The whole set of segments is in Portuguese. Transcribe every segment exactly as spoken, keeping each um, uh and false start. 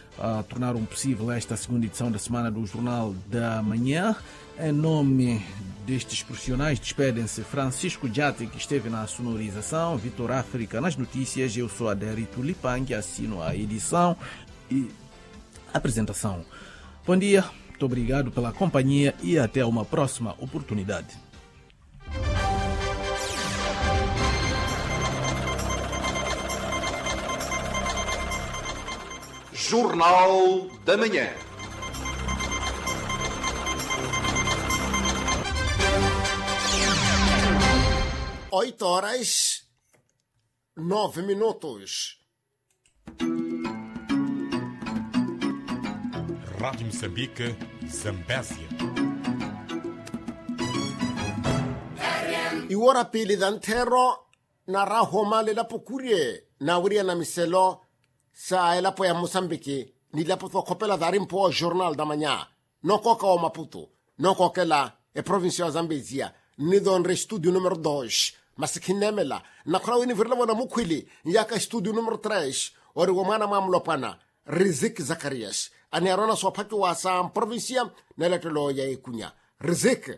uh, tornaram possível esta segunda edição da Semana do Jornal da Manhã. Em nome destes profissionais, despedem-se Francisco Jati, que esteve na sonorização, Vitor África nas notícias. Eu sou Adérito Lipan, que assino a edição e apresentação. Bom dia, muito obrigado pela companhia e até uma próxima oportunidade. Jornal da Manhã. Oito horas, nove minutos. Rádio Moçambique, Zambésia. E ora pili dantero na rahoma le lapo kurie na uria na miselo sa e lapo ya Moçambique ni lapo to kopela darim po Jornal da Manhã. No coca o Maputo, no coca lá e província de Zambésia, ni don re estúdio número dois. Mas que nemela na krawi ni verla wana mukwili yaka estúdio número três ori womana mamlopana Rizik Zacarias ani arona sua paki wasa província na letelo ya ikunya. Rizik,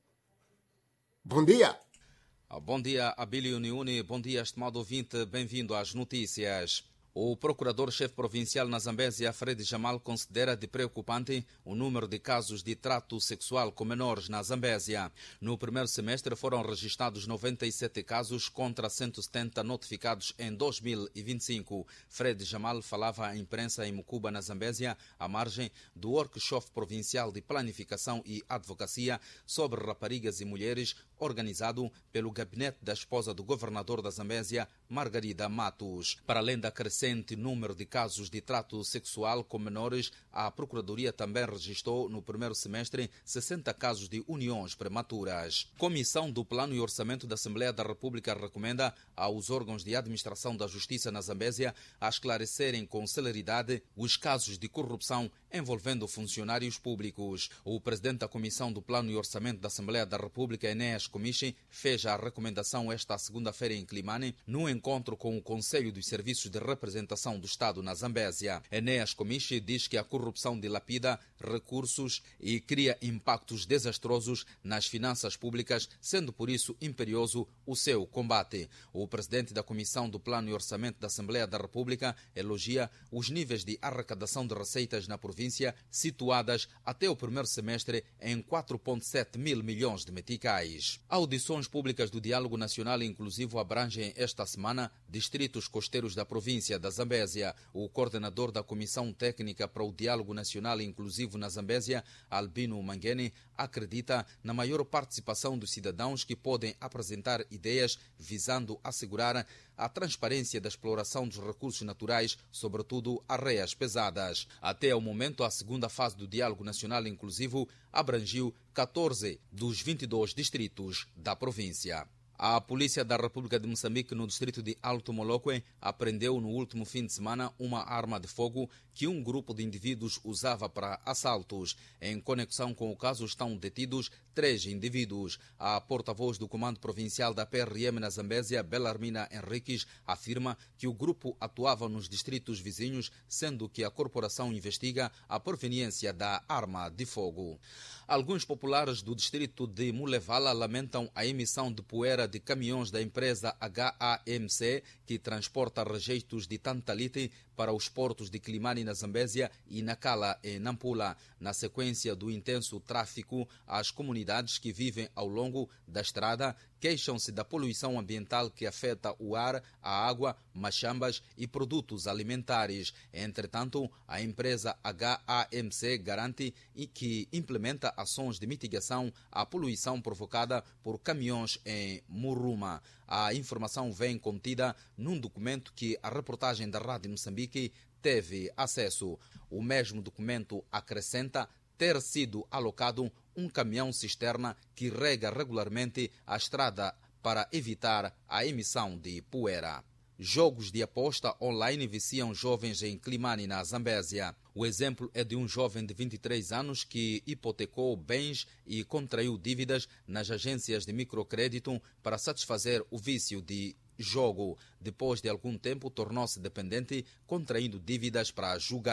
bom dia. Bom dia, Abílio Niuni. Bom dia, estimado ouvinte. Bem-vindo às notícias. O procurador-chefe provincial na Zambésia, Fred Jamal, considera de preocupante o número de casos de trato sexual com menores na Zambésia. No primeiro semestre foram registrados noventa e sete casos contra cento e setenta notificados em dois mil e vinte e cinco. Fred Jamal falava à imprensa em Mucuba, na Zambésia, à margem do workshop provincial de planificação e advocacia sobre raparigas e mulheres, organizado pelo gabinete da esposa do governador da Zambésia, Margarida Matos. Para além da crescente número de casos de trato sexual com menores, a Procuradoria também registrou no primeiro semestre sessenta casos de uniões prematuras. Comissão do Plano e Orçamento da Assembleia da República recomenda aos órgãos de administração da Justiça na Zambésia a esclarecerem com celeridade os casos de corrupção envolvendo funcionários públicos. O presidente da Comissão do Plano e Orçamento da Assembleia da República, Enéas Comichi, fez a recomendação esta segunda-feira em Climane, no encontro com o Conselho dos Serviços de Representação do Estado na Zambésia. Enéas Comichi diz que a corrupção dilapida recursos e cria impactos desastrosos nas finanças públicas, sendo por isso imperioso o seu combate. O presidente da Comissão do Plano e Orçamento da Assembleia da República elogia os níveis de arrecadação de receitas na província, situadas até o primeiro semestre em quatro vírgula sete mil milhões de meticais. Audições públicas do Diálogo Nacional Inclusivo abrangem esta semana distritos costeiros da província da Zambésia. O coordenador da Comissão Técnica para o Diálogo Nacional Inclusivo na Zambésia, Albino Mangeni, acredita na maior participação dos cidadãos que podem apresentar ideias visando assegurar a transparência da exploração dos recursos naturais, sobretudo areias pesadas. Até o momento, a segunda fase do Diálogo Nacional Inclusivo abrangiu catorze dos vinte e dois distritos da província. A Polícia da República de Moçambique, no distrito de Alto Moloque, apreendeu no último fim de semana uma arma de fogo que um grupo de indivíduos usava para assaltos. Em conexão com o caso estão detidos três indivíduos. A porta-voz do Comando Provincial da P R M na Zambésia, Belarmina Henriques, afirma que o grupo atuava nos distritos vizinhos, sendo que a corporação investiga a proveniência da arma de fogo. Alguns populares do distrito de Mulevala lamentam a emissão de poeira de caminhões da empresa H A M C, que transporta rejeitos de tantalite para os portos de Climane na Zambésia e Nacala em Nampula. Na sequência do intenso tráfico, as comunidades que vivem ao longo da estrada queixam-se da poluição ambiental que afeta o ar, a água, machambas e produtos alimentares. Entretanto, a empresa H A M C garante que implementa ações de mitigação à poluição provocada por caminhões em Muruma. A informação vem contida num documento que a reportagem da Rádio Moçambique teve acesso. O mesmo documento acrescenta ter sido alocado um caminhão-cisterna que rega regularmente a estrada para evitar a emissão de poeira. Jogos de aposta online viciam jovens em Climane, na Zambésia. O exemplo é de um jovem de vinte e três anos que hipotecou bens e contraiu dívidas nas agências de microcrédito para satisfazer o vício de jogo. Depois de algum tempo, tornou-se dependente, contraindo dívidas para jogar.